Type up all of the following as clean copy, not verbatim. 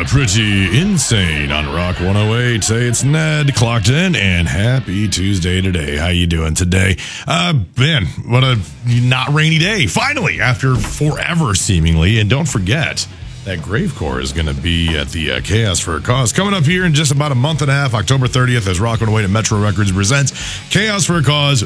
pretty insane on Rock 108. Say it's Ned, clocked in, and happy Tuesday today. How you doing today? Man, what a not rainy day. Finally, after forever seemingly. And don't forget that Gravecore is going to be at the Chaos for a Cause coming up here in just about a month and a half, October 30th, as Rock 108 and Metro Records presents Chaos for a Cause,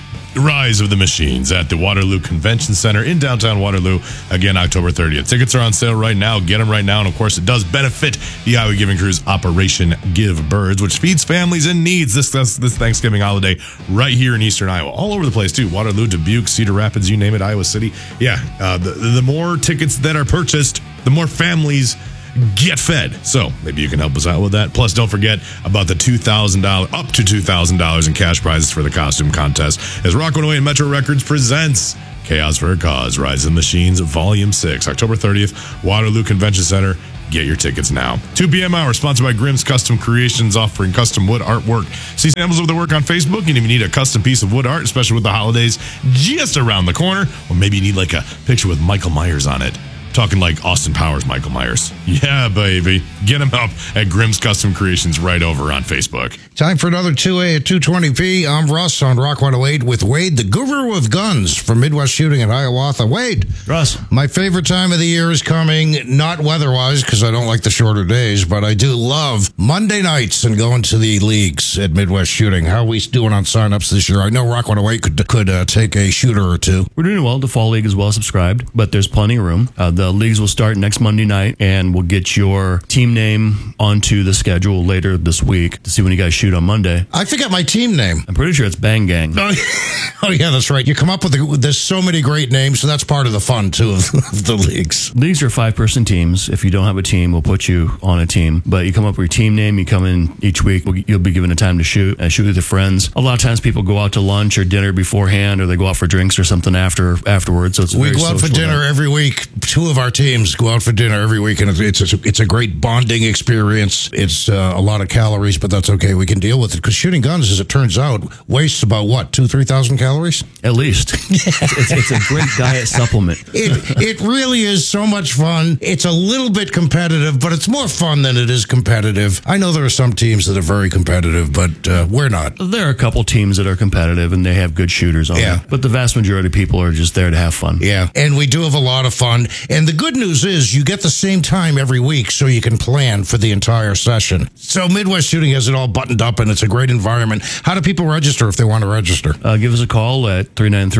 Rise of the Machines at the Waterloo Convention Center in downtown Waterloo. Again, October 30th. Tickets are on sale right now. Get them right now. And of course, it does benefit the Iowa Giving Crew's Operation Give Birds, which feeds families in needs this Thanksgiving holiday right here in Eastern Iowa. All over the place, too. Waterloo, Dubuque, Cedar Rapids, you name it, Iowa City. Yeah, the more tickets that are purchased, the more families get fed. So maybe you can help us out with that. Plus, don't forget about the $2,000, up to $2,000 in cash prizes for the costume contest as Rock 108 and Metro Records presents Chaos for a Cause, Rise of the Machines, Volume 6, October 30th, Waterloo Convention Center. Get your tickets now. 2 p.m. hour, sponsored by Grimm's Custom Creations, offering custom wood artwork. See samples of their work on Facebook, and if you need a custom piece of wood art, especially with the holidays just around the corner, or maybe you need like a picture with Michael Myers on it. Talking like Austin Powers, Michael Myers. Yeah, baby. Get him up at Grimm's Custom Creations right over on Facebook. Time for another 2A at 220p. I'm Russ on Rock 108 with Wade, the guru of guns from Midwest Shooting in Hiawatha. Wade. Russ. My favorite time of the year is coming, not weather-wise, because I don't like the shorter days, but I do love Monday nights and going to the leagues at Midwest Shooting. How are we doing on sign-ups this year? I know Rock 108 could take a shooter or two. We're doing well. The Fall League is well subscribed, but there's plenty of room. The leagues will start next Monday night, and we'll get your team name onto the schedule later this week to see when you guys shoot on Monday. I forgot my team name. I'm pretty sure it's Bang Gang. Oh, yeah, that's right. You come up with there's so many great names, so that's part of the fun, too, of the leagues. Leagues are 5-person teams. If you don't have a team, we'll put you on a team. But you come up with your team name, you come in each week, you'll be given a time to shoot with your friends. A lot of times people go out to lunch or dinner beforehand, or they go out for drinks or something afterwards. So we go out for dinner every week. Two of our teams go out for dinner every week, and it's a great bonding experience. It's a lot of calories, but that's okay. We can deal with it, because shooting guns, as it turns out, wastes about, 2,000-3,000 calories? At least. It's a great diet supplement. It really is so much fun. It's a little bit competitive, but it's more fun than it is competitive. I know there are some teams that are very competitive, but we're not. There are a couple teams that are competitive, and they have good shooters on it. But the vast majority of people are just there to have fun. Yeah, and we do have a lot of fun. And the good news is you get the same time every week, so you can plan for the entire session. So Midwest Shooting has it all buttoned up, and it's a great environment. How do people register if they want to register? Give us a call at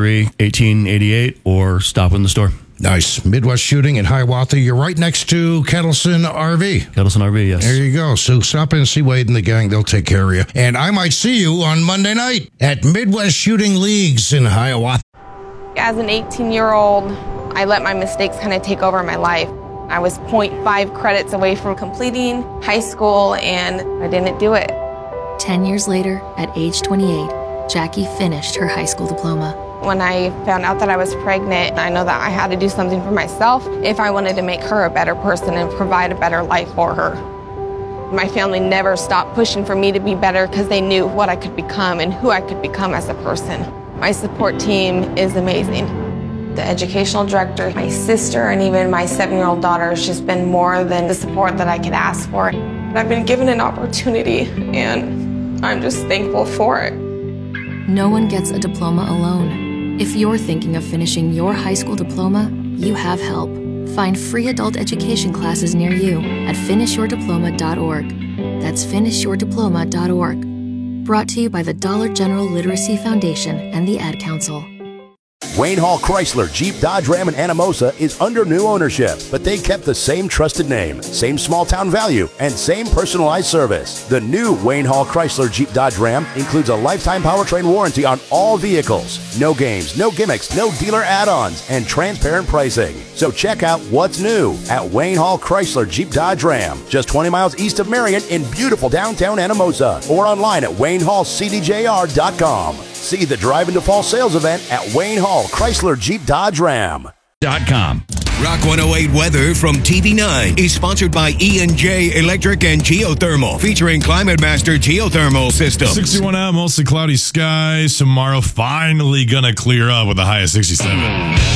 393-1888 or stop in the store. Nice. Midwest Shooting in Hiawatha. You're right next to Kettleson RV. Kettleson RV, yes. There you go. So stop in and see Wade and the gang. They'll take care of you. And I might see you on Monday night at Midwest Shooting Leagues in Hiawatha. As an 18-year-old, I let my mistakes kind of take over my life. I was 0.5 credits away from completing high school, and I didn't do it. 10 years later, at age 28, Jackie finished her high school diploma. When I found out that I was pregnant, I know that I had to do something for myself if I wanted to make her a better person and provide a better life for her. My family never stopped pushing for me to be better, because they knew what I could become and who I could become as a person. My support team is amazing. The educational director, my sister, and even my 7-year-old daughter has just been more than the support that I could ask for. I've been given an opportunity, and I'm just thankful for it. No one gets a diploma alone. If you're thinking of finishing your high school diploma, you have help. Find free adult education classes near you at finishyourdiploma.org. That's finishyourdiploma.org. Brought to you by the Dollar General Literacy Foundation and the Ad Council. Wayne Hall Chrysler, Jeep, Dodge, Ram, and Anamosa is under new ownership, but they kept the same trusted name, same small-town value, and same personalized service. The new Wayne Hall Chrysler, Jeep, Dodge, Ram includes a lifetime powertrain warranty on all vehicles, no games, no gimmicks, no dealer add-ons, and transparent pricing. So check out what's new at Wayne Hall Chrysler, Jeep, Dodge, Ram, just 20 miles east of Marion in beautiful downtown Anamosa, or online at WayneHallCDJR.com. See the Drive into Fall sales event at Wayne Hall Chrysler Jeep Dodge Ram. .com. Rock 108 weather from TV9 is sponsored by E&J Electric and Geothermal, featuring Climate Master Geothermal Systems. 61 out, mostly cloudy skies. Tomorrow finally gonna clear up with a high of 67.